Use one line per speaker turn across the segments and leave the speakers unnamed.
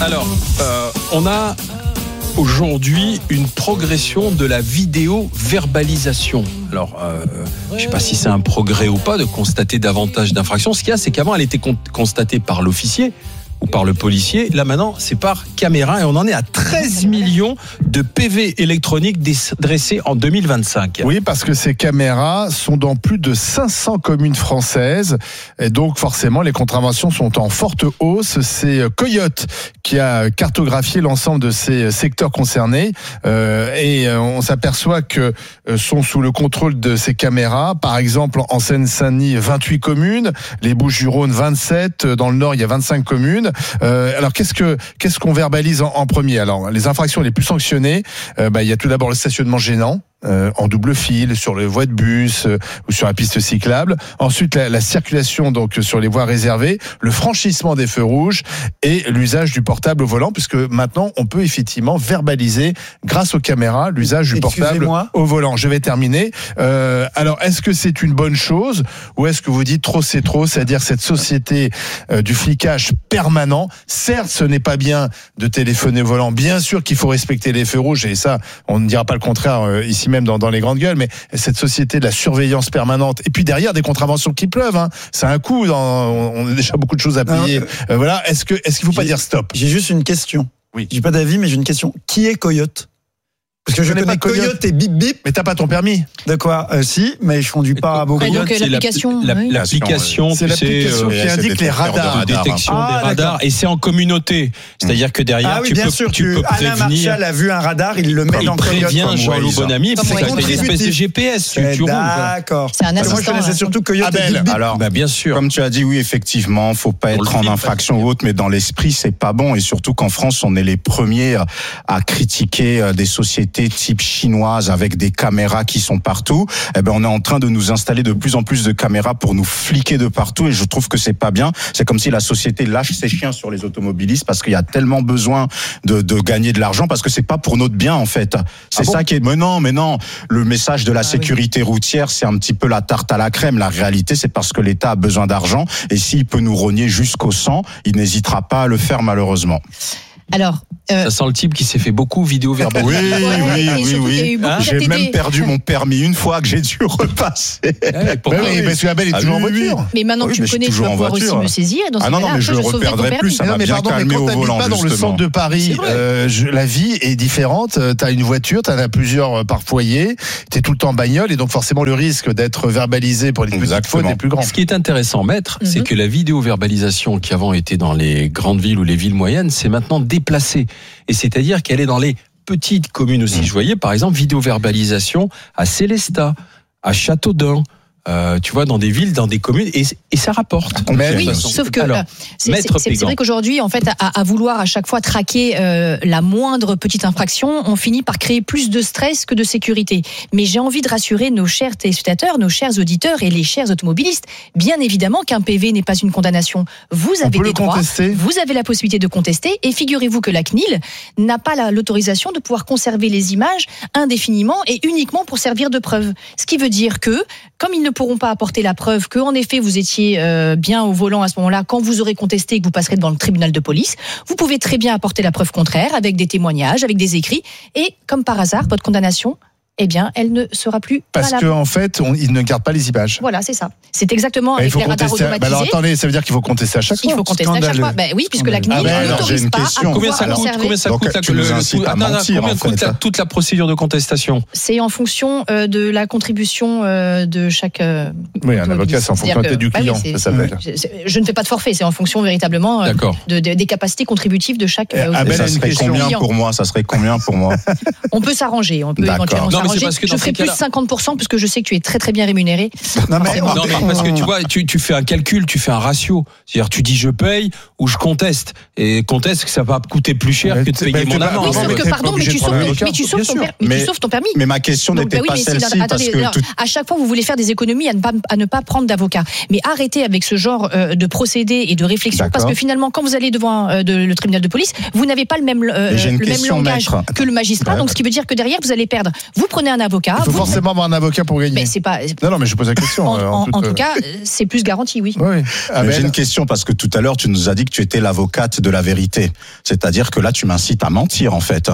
Alors, on a aujourd'hui une progression de la vidéo-verbalisation. Alors, je ne sais pas si c'est un progrès ou pas de constater davantage d'infractions. Ce qu'il y a, c'est qu'avant, elle était constatée par l'officier ou par le policier. Là, maintenant, c'est par caméra et on en est à 13 millions de PV électroniques dressés en 2025.
Oui, parce que ces caméras sont dans plus de 500 communes françaises et donc forcément, les contraventions sont en forte hausse. C'est Coyote qui a cartographié l'ensemble de ces secteurs concernés et on s'aperçoit que sont sous le contrôle de ces caméras. Par exemple, en Seine-Saint-Denis, 28 communes, les Bouches-du-Rhône, 27, dans le Nord, il y a 25 communes. Alors qu'est-ce qu'on verbalise en premier? Alors les infractions les plus sanctionnées, il y a tout d'abord le stationnement gênant. En double fil, sur les voies de bus ou sur la piste cyclable. Ensuite, la circulation donc sur les voies réservées, le franchissement des feux rouges et l'usage du portable au volant, puisque maintenant on peut effectivement verbaliser grâce aux caméras l'usage du portable au volant. Je vais terminer. Alors, est-ce que c'est une bonne chose ou est-ce que vous dites trop c'est trop, c'est-à-dire cette société du flicage permanent? Certes, ce n'est pas bien de téléphoner au volant. Bien sûr qu'il faut respecter les feux rouges et ça, on ne dira pas le contraire ici même dans les grandes gueules, mais cette société de la surveillance permanente, et puis derrière des contraventions qui pleuvent, hein. Ça a un coût, on a déjà beaucoup de choses à payer. Voilà, est-ce qu'il faut pas dire stop?
J'ai juste une question.
Oui.
J'ai pas d'avis, mais j'ai une question. Qui est Coyote? Parce que je connais Coyote et Bip Bip.
Mais t'as pas ton permis.
De quoi? Si, mais je conduis pas beaucoup.
Coyote,
donc
l'application,
c'est l'application qui indique les radars.
De détection des radars, et c'est en communauté. C'est-à-dire que derrière, tu peux
Alain
prévenir.
Marchal a vu un radar, il le met dans Coyote.
Il prévient Jean-Loup Bonamy, c'est une espèce de GPS. Tu roules.
D'accord.
C'est un assistant.
Moi, je connaissais surtout Coyote et Bip Bip.
Alors,
bien sûr.
Comme tu as dit, oui, effectivement, faut pas être en infraction ou autre, mais dans l'esprit, c'est pas bon. Et surtout qu'en France, on est les premiers à critiquer des sociétés type chinoises avec des caméras qui sont partout. Eh ben, on est en train de nous installer de plus en plus de caméras pour nous fliquer de partout, et je trouve que c'est pas bien. C'est comme si la société lâche ses chiens sur les automobilistes parce qu'il y a tellement besoin de gagner de l'argent, parce que c'est pas pour notre bien, en fait. C'est ça qui est, mais non. Le message de la sécurité routière, c'est un petit peu la tarte à la crème. La réalité, c'est parce que l'État a besoin d'argent, et s'il peut nous rogner jusqu'au sang, il n'hésitera pas à le faire, malheureusement.
Alors,
ça sent le type qui s'est fait beaucoup vidéo verbal.
Oui. J'ai
d'ATD.
même perdu mon permis une fois que j'ai dû repasser.
Oui, parce que Abel est toujours en voiture.
Mais maintenant que tu me connais, tu vas pouvoir aussi me saisir. Et dans ce cas-là,
mais je le reperdrai plus. Ça m'a bien calmé au volant,
pas dans le centre de Paris. La vie est différente. T'as une voiture, t'en as plusieurs par foyer. T'es tout le temps en bagnole, et donc forcément le risque d'être verbalisé pour les petites fautes est plus grand.
Ce qui est intéressant, maître, c'est que la vidéo-verbalisation qui avant était dans les grandes villes ou les villes moyennes, c'est maintenant déplacée. Et c'est-à-dire qu'elle est dans les petites communes aussi. Je voyais par exemple vidéo-verbalisation à Célestat, à Châteaudun. Tu vois, dans des villes, dans des communes, et ça rapporte.
Oui, sauf que c'est vrai qu'aujourd'hui, en fait, à vouloir à chaque fois traquer la moindre petite infraction, on finit par créer plus de stress que de sécurité. Mais j'ai envie de rassurer nos chers téléspectateurs, nos chers auditeurs et les chers automobilistes. Bien évidemment qu'un PV n'est pas une condamnation. Vous avez des droits, vous avez la possibilité de contester, et figurez-vous que la CNIL n'a pas l'autorisation de pouvoir conserver les images indéfiniment et uniquement pour servir de preuve. Ce qui veut dire que, comme ils ne pourront pas apporter la preuve que, en effet, vous étiez bien au volant à ce moment-là, quand vous aurez contesté et que vous passerez devant le tribunal de police, vous pouvez très bien apporter la preuve contraire avec des témoignages, avec des écrits, et comme par hasard, votre condamnation, eh bien, elle ne sera plus
parce
valable.
qu'en fait, ils ne gardent pas les images.
Voilà, c'est ça. C'est exactement avec les radars automatisés.
Alors attendez, ça veut dire qu'il faut contester à chaque fois.
Il faut contester à chaque fois. Oui, puisque la CNIL n'autorise pas à
combien ça coûte toute la procédure de contestation?
C'est en fonction de la contribution de chaque.
Oui, un avocat, c'est en fonction du client. Ça s'appelle.
Je ne fais pas de forfait, c'est en fonction véritablement des capacités contributives de chaque.
Ça serait combien pour moi? Ça serait combien pour moi?
On peut s'arranger, on peut éventuellement s'arranger. Je ferai plus 50% puisque je sais que tu es très très bien rémunéré.
Non mais parce que tu vois, tu fais un calcul, tu fais un ratio. C'est-à-dire tu dis je paye ou je conteste. Et conteste que ça va coûter plus cher que de payer mon amende.
Oui, sauf que pardon, mais tu sauves ton permis.
Mais ma question n'était pas celle-ci parce que
à chaque fois vous voulez faire des économies à ne pas prendre d'avocat. Mais arrêtez avec ce genre de procédé et de réflexion, parce que finalement quand vous allez devant le tribunal de police, vous n'avez pas le même langage que le magistrat. Donc ce qui veut dire que derrière vous allez perdre. Vous prenez un avocat.
Il faut forcément avoir un avocat pour gagner.
Mais c'est pas.
Non, mais je pose la question.
En tout cas, c'est plus garanti, oui.
Oui.
J'ai une question parce que tout à l'heure tu nous as dit que tu étais l'avocate de la vérité. C'est-à-dire que là tu m'incites à mentir en fait.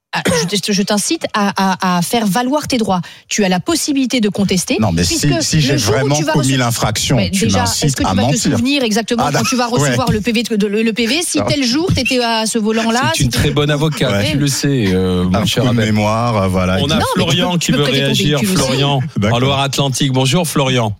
Je t'incite à faire valoir tes droits. Tu as la possibilité de contester.
Non, mais si j'ai vraiment commis l'infraction, tu
déjà,
m'incites
est-ce que tu
à
vas
mentir.
te souvenir exactement quand tu vas recevoir le PV si tel jour tu étais à ce volant-là?
C'est une très bonne avocate, tu le sais, mon cher
coup de
Abel.
mémoire, voilà.
On a Florian qui veut réagir. Florian, en Loire-Atlantique. Bonjour Florian.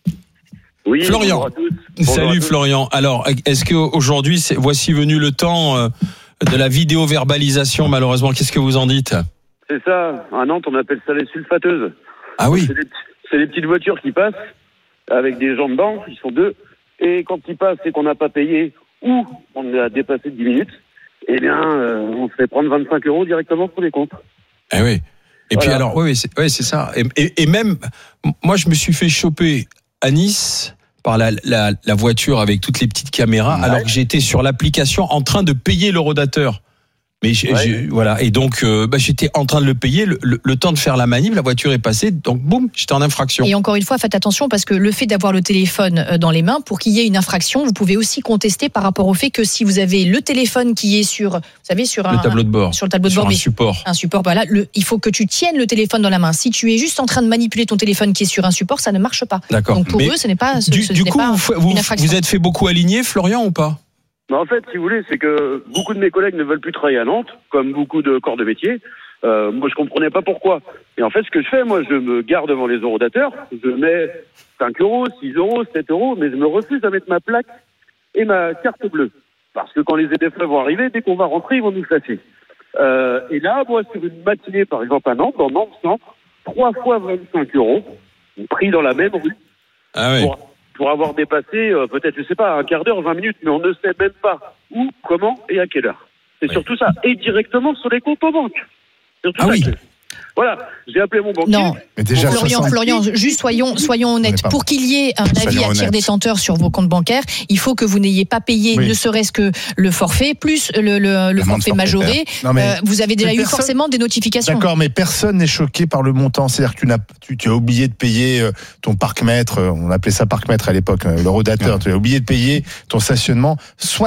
Oui,
Florian. Salut Florian. Alors, est-ce qu'aujourd'hui, voici venu le temps de la vidéo-verbalisation, malheureusement, qu'est-ce que vous en dites?
C'est ça, à Nantes on appelle ça les sulfateuses.
Ah oui.
C'est des petites voitures qui passent avec des gens dedans, ils sont deux, et quand ils passent et qu'on n'a pas payé ou on a dépassé de 10 minutes, eh bien on se fait prendre 25 € directement sur les comptes.
Eh oui. Et puis alors, oui, c'est ça. Et même, moi je me suis fait choper à Nice par la voiture avec toutes les petites caméras, alors que j'étais sur l'application en train de payer le rodateur. Mais voilà, et donc j'étais en train de le payer, le temps de faire la manip, la voiture est passée, donc boum, j'étais en infraction.
Et encore une fois, faites attention parce que le fait d'avoir le téléphone dans les mains, pour qu'il y ait une infraction, vous pouvez aussi contester par rapport au fait que si vous avez le téléphone qui est sur, vous savez, sur
le tableau de bord,
sur le tableau de bord,
un support.
Un support, voilà, il faut que tu tiennes le téléphone dans la main. Si tu es juste en train de manipuler ton téléphone qui est sur un support, ça ne marche pas.
D'accord.
Donc pour eux, ce n'est pas
du coup,
une infraction.
Vous êtes fait beaucoup aligner, Florian, ou pas?
En fait, si vous voulez, c'est que beaucoup de mes collègues ne veulent plus travailler à Nantes, comme beaucoup de corps de métier. Moi, je comprenais pas pourquoi. Et en fait, ce que je fais, moi, je me gare devant les eurodateurs, je mets 5 €, 6 €, 7 €, mais je me refuse à mettre ma plaque et ma carte bleue. Parce que quand les ZFE vont arriver, dès qu'on va rentrer, ils vont nous chasser. Et là, moi, sur une matinée, par exemple, à Nantes, dans Nantes-Centre, 3 fois 25 €, pris dans la même rue.
Ah oui.
Pour avoir dépassé, peut-être, je sais pas, un quart d'heure, 20 minutes, mais on ne sait même pas où, comment et à quelle heure. C'est surtout ça. Et directement sur les comptes en banque.
Ah oui.
Voilà, j'ai appelé mon banquier.
Non,
mais déjà,
Florian, juste soyons honnêtes. Pour qu'il y ait un avis à tiers détenteur sur vos comptes bancaires, il faut que vous n'ayez pas payé ne serait-ce que le forfait, plus le forfait majoré. Vous avez déjà eu forcément des notifications.
D'accord, mais personne n'est choqué par le montant. C'est-à-dire que tu as oublié de payer ton parc-mètre, on appelait ça parc-mètre à l'époque, le rodateur, tu as oublié de payer ton stationnement,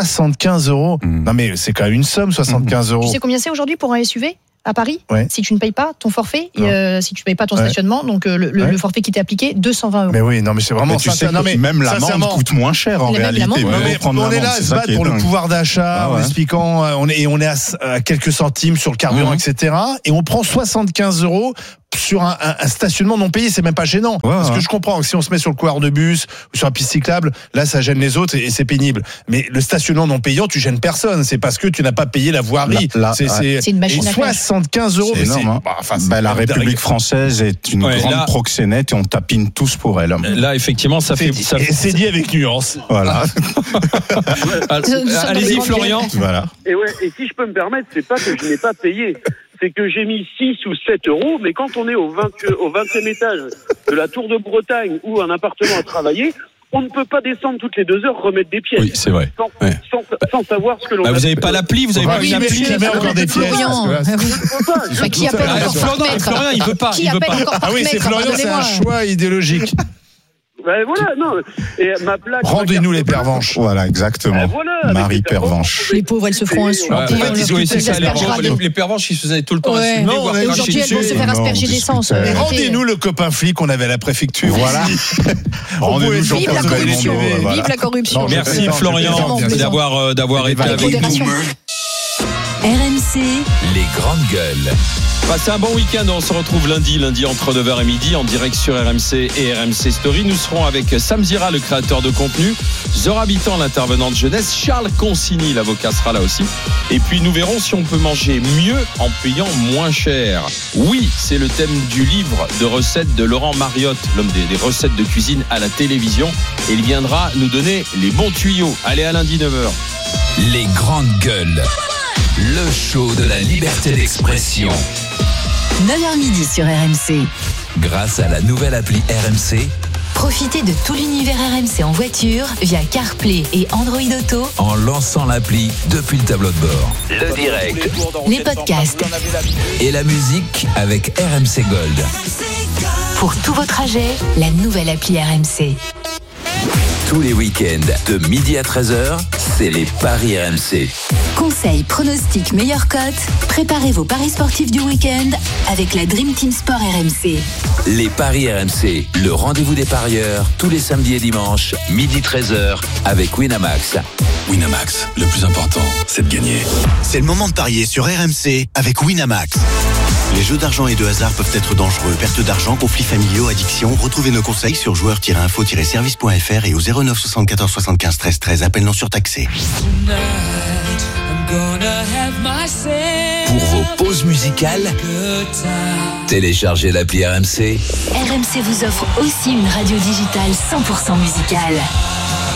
75 €. Non mais c'est quand même une somme, 75 €.
Tu sais combien c'est aujourd'hui pour un SUV à Paris, si tu ne payes pas ton forfait, si tu ne payes pas ton stationnement, donc le forfait qui t'est appliqué, 220 €.
Mais oui, non, mais c'est vraiment
mais tu sais que même l'amende coûte moins cher en réalité.
On est là à se battre pour le pouvoir d'achat, en expliquant, on est à quelques centimes sur le carburant, etc. Et on prend 75 € sur un stationnement non payé, c'est même pas gênant. Parce que je comprends que si on se met sur le couloir de bus ou sur la piste cyclable, là ça gêne les autres et c'est pénible. Mais le stationnement non payant, tu gênes personne. C'est parce que tu n'as pas payé la voirie.
C'est une machine à
75 €.
C'est énorme. La République française est une grande proxénète et on tapine tous pour elle.
Là, effectivement, ça fait.
Et c'est dit avec nuance.
Voilà.
Allez-y, Florian.
Voilà.
Et si je peux me permettre, c'est pas que je n'ai pas payé. C'est que j'ai mis 6 ou 7 €, mais quand on est au 20e étage de la Tour de Bretagne ou un appartement à travailler, on ne peut pas descendre toutes les 2 heures, remettre des pièces.
Oui, c'est vrai.
Sans savoir ce que l'on a.
Vous n'avez pas l'appli, vous avez pas une appli.
Qui met encore des pièces.
Qui appelle encore
Florian, il veut pas.
Qui appelle encore
Ah oui, c'est Florian, c'est un choix idéologique.
Ben voilà, non. Et ma plaque.
Rendez-nous les pervenches.
Voilà, exactement.
Voilà,
Marie Pervenche.
Les pauvres, elles se feront insulter.
Les pervenches, ils se faisaient tout le temps insulter.
Et aujourd'hui, elles vont se faire asperger d'essence.
Rendez-nous le copain flic qu'on avait à la préfecture.
Voilà.
Rendez-nous
Vive la corruption. Vive la corruption.
Merci Florian d'avoir été avec nous.
RMC,
les grandes gueules.
Passez un bon week-end, on se retrouve lundi entre 9h et midi en direct sur RMC et RMC Story. Nous serons avec Sam Zira, le créateur de contenu, Zora Habitant, l'intervenant de jeunesse, Charles Consigny, l'avocat, sera là aussi. Et puis nous verrons si on peut manger mieux en payant moins cher. Oui, c'est le thème du livre de recettes de Laurent Mariotte, l'homme des recettes de cuisine à la télévision. Et il viendra nous donner les bons tuyaux. Allez, à lundi 9h.
Les grandes gueules. Le show de la liberté d'expression.
9h midi sur RMC.
Grâce à la nouvelle appli RMC,
Profitez de tout l'univers RMC en voiture via CarPlay et Android Auto
En lançant l'appli depuis le tableau de bord. Le direct
les podcasts
et la musique avec RMC Gold.
pour tous vos trajets, la nouvelle appli RMC.
Tous les week-ends de midi à 13h, c'est les paris RMC.
Conseils, pronostics, meilleures cotes, préparez vos paris sportifs du week-end avec la Dream Team Sport RMC.
Les paris RMC, le rendez-vous des parieurs, tous les samedis et dimanches, midi 13h, avec Winamax.
Winamax, le plus important, c'est de gagner.
C'est le moment de parier sur RMC avec Winamax. Les jeux d'argent et de hasard peuvent être dangereux. Perte d'argent, conflits familiaux, addiction. Retrouvez nos conseils sur joueurs-info-service.fr et au 09 74 75 13 13. Appel non surtaxé.
Pour vos pauses musicales, téléchargez l'appli RMC.
RMC vous offre aussi une radio digitale 100% musicale.